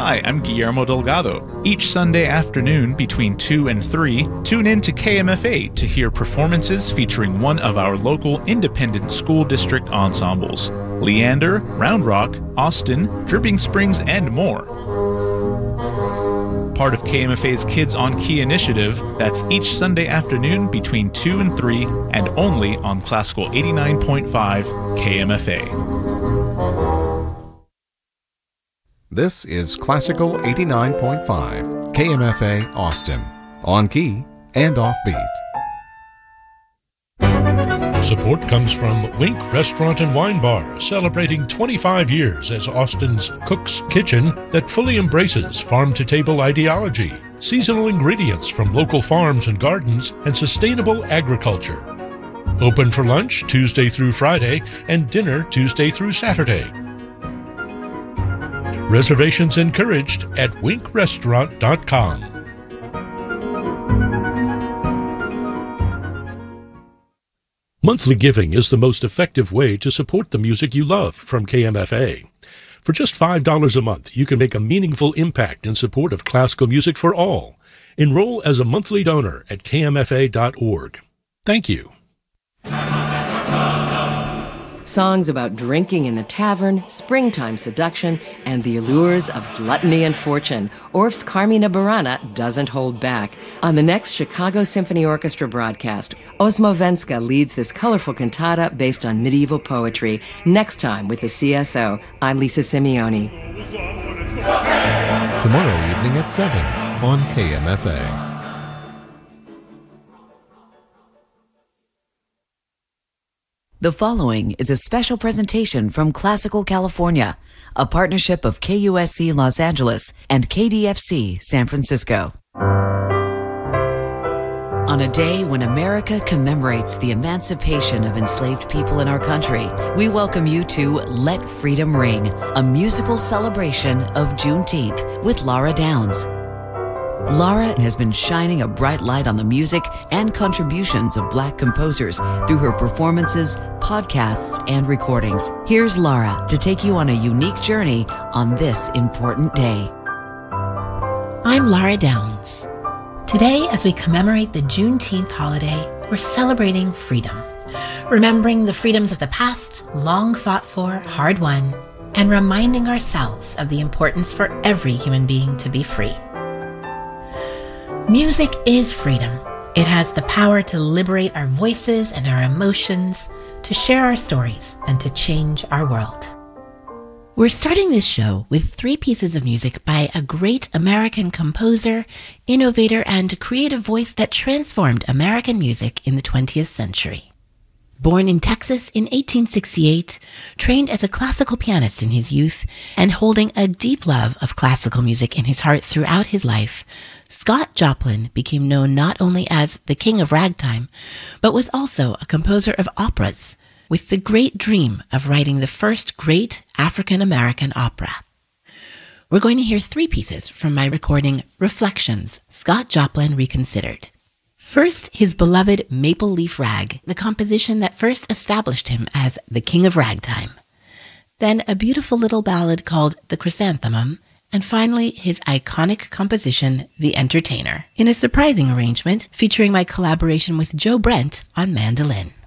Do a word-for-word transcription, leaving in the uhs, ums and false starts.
Hi, I'm Guillermo Delgado. Each Sunday afternoon between two and three, tune in to K M F A to hear performances featuring one of our local independent school district ensembles. Leander, Round Rock, Austin, Dripping Springs, and more. Part of K M F A's Kids on Key initiative, that's each Sunday afternoon between two and three, and only on Classical eighty-nine point five K M F A. This is Classical eighty-nine point five, K M F A Austin, on key and offbeat. Support comes from Wink Restaurant and Wine Bar, celebrating twenty-five years as Austin's Cook's Kitchen that fully embraces farm-to-table ideology, seasonal ingredients from local farms and gardens, and sustainable agriculture. Open for lunch Tuesday through Friday and dinner Tuesday through Saturday. Reservations encouraged at wink restaurant dot com. Monthly giving is the most effective way to support the music you love from K M F A. For just five dollars a month, you can make a meaningful impact in support of classical music for all. Enroll as a monthly donor at k m f a dot org. Thank you. Songs about drinking in the tavern, springtime seduction, and the allures of gluttony and fortune. Orff's Carmina Burana doesn't hold back. On the next Chicago Symphony Orchestra broadcast, Osmovenska leads this colorful cantata based on medieval poetry. Next time with the C S O, I'm Lisa Simeoni. Tomorrow evening at seven on K M F A. The following is a special presentation from Classical California, a partnership of K U S C Los Angeles and K D F C San Francisco. On a day when America commemorates the emancipation of enslaved people in our country, we welcome you to Let Freedom Ring, a musical celebration of Juneteenth with Laura Downs. Laura has been shining a bright light on the music and contributions of Black composers through her performances, podcasts, and recordings. Here's Laura to take you on a unique journey on this important day. I'm Laura Downs. Today, as we commemorate the Juneteenth holiday, we're celebrating freedom, remembering the freedoms of the past, long fought for, hard won, and reminding ourselves of the importance for every human being to be free. Music is freedom. It has the power to liberate our voices and our emotions, to share our stories, and to change our world. We're starting this show with three pieces of music by a great American composer, innovator, and creative voice that transformed American music in the twentieth century. Born in Texas in eighteen sixty-eight, trained as a classical pianist in his youth, and holding a deep love of classical music in his heart throughout his life, Scott Joplin became known not only as the King of Ragtime, but was also a composer of operas, with the great dream of writing the first great African-American opera. We're going to hear three pieces from my recording, Reflections, Scott Joplin Reconsidered. First, his beloved Maple Leaf Rag, the composition that first established him as the King of Ragtime. Then a beautiful little ballad called The Chrysanthemum, and finally his iconic composition, The Entertainer, in a surprising arrangement featuring my collaboration with Joe Brent on mandolin.